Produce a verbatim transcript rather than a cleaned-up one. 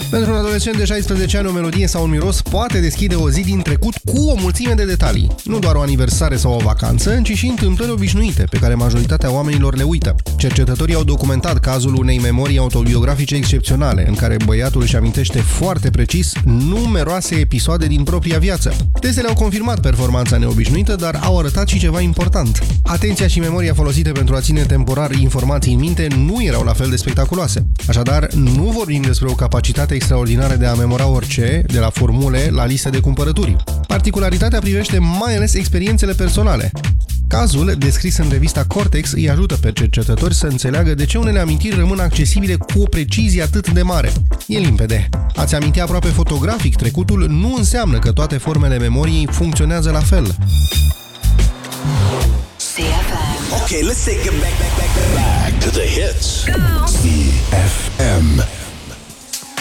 Pentru un adolescent de șaisprezece ani, o melodie sau un miros poate deschide o zi din trecut cu o mulțime de detalii. Nu doar o aniversare sau o vacanță, ci și întâmplări obișnuite, pe care majoritatea oamenilor le uită. Cercetătorii au documentat cazul unei memorii autobiografice excepționale, în care băiatul își amintește foarte precis numeroase episoade din propria viață. Testele au confirmat performanța neobișnuită, dar au arătat și ceva important. Atenția și memoria folosite pentru a ține temporar informații în minte nu erau la fel de spectaculoase. Așadar, nu vorbim despre o capacitate extraordinară de a memora orice, de la formule la liste de cumpărături. Particularitatea privește mai ales experiențele personale. Cazul, descris în revista Cortex, îi ajută pe cercetători să înțeleagă de ce unele amintiri rămân accesibile cu o precizie atât de mare. E limpede. A-ți aminti aproape fotografic trecutul nu înseamnă că toate formele memoriei funcționează la fel. Okay, let's take it back, back, back, back, back to the hits. C F M.